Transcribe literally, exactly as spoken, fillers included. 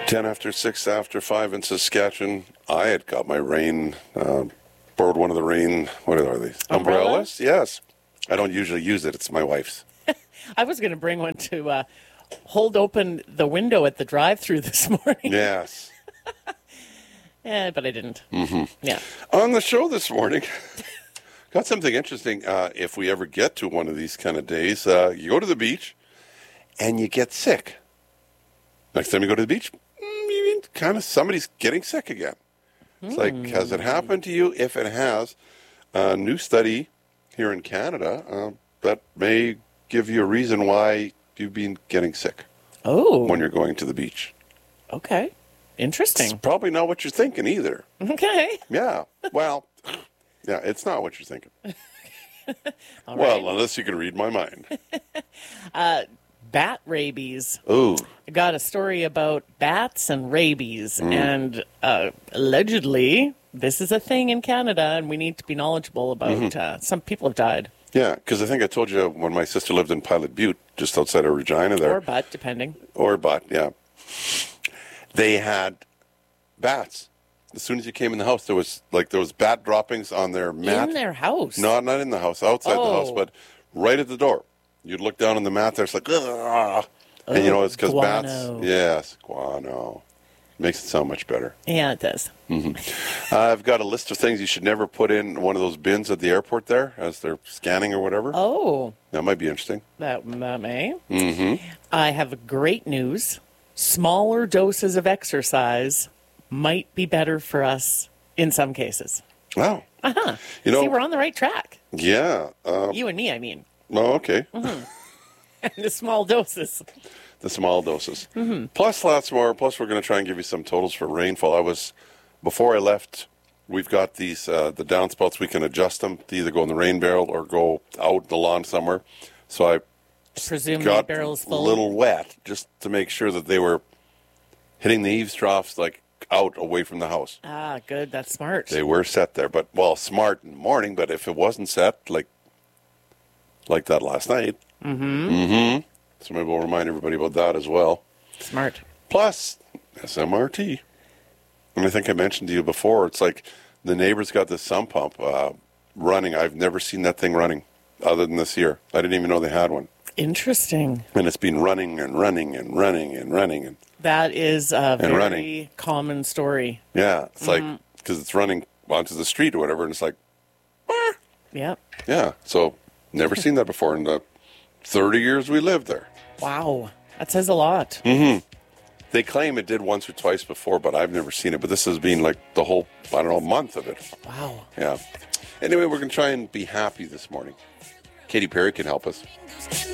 ten after six after five in Saskatchewan. I had got my rain, uh, borrowed one of the rain, what are these? Umbrella? Umbrellas? Yes. I don't usually use it. It's my wife's. I was going to bring one to uh, hold open the window at the drive-thru this morning. Yes. Yeah, but I didn't. Mm-hmm. Yeah. On the show this morning, got something interesting. Uh, if we ever get to one of these kind of days, uh, you go to the beach and you get sick. Next time you go to the beach, kind of somebody's getting sick again. It's like, has it happened to you? If it has, a new study here in Canada uh, that may give you a reason why you've been getting sick Oh. when you're going to the beach. Okay. Interesting. It's probably not what you're thinking either. Okay. Yeah. Well, yeah, it's not what you're thinking. All Well, right. unless you can read my mind. Bat rabies. Ooh. I got a story about bats and rabies, Mm. and uh, allegedly this is a thing in Canada, and we need to be knowledgeable about. Mm-hmm. Uh, some people have died, Yeah, because I think I told you when my sister lived in Pilot Butte, just outside of Regina there. or butt, depending. Or Butte, yeah. They had bats. As soon as you came in the house, there was like there was bat droppings on their mat. In their house. No, not in the house, outside the house, Oh. but right at the door. You'd look down on the mat there, it's like, ugh. And you know, it's because bats. guano. Yes, guano. Makes it sound much better. Yeah, it does. Uh, I've got a list of things you should never put in one of those bins at the airport there as they're scanning or whatever. Oh, That might be interesting. that, that may. Mm-hmm. I have great news. Smaller doses of exercise might be better for us in some cases. Wow. Uh-huh. You know, See, we're on the right track. yeah. Um, You and me, I mean. oh, okay. The small doses. The small doses. Mm-hmm. Plus lots more. Plus we're going to try and give you some totals for rainfall. I was, before I left, we've got these, uh, the downspouts. We can adjust them to either go in the rain barrel or go out in the lawn somewhere. So I Presume the got barrel's a full. little wet just to make sure that they were hitting the eaves troughs like out away from the house. Ah, good. That's smart. They were set there, but well, smart in the morning. But if it wasn't set, like like that last night, mm-hmm. Mm-hmm. So maybe we'll remind everybody about that as well. Smart. Plus S M R T, and I think I mentioned to you before. It's like the neighbor's got this sump pump uh, running. I've never seen that thing running other than this year. I didn't even know they had one, Interesting. and it's been running and running and running and running and That is a very running. common story. yeah, it's like because it's running onto the street or whatever, and it's like. Yep. Yeah, so never seen that before in the thirty years we lived there. Wow. That says a lot. They claim it did once or twice before, but I've never seen it. But this has been like the whole, I don't know, month of it. Wow. Yeah. Anyway, we're going to try and be happy this morning. Katy Perry can help us.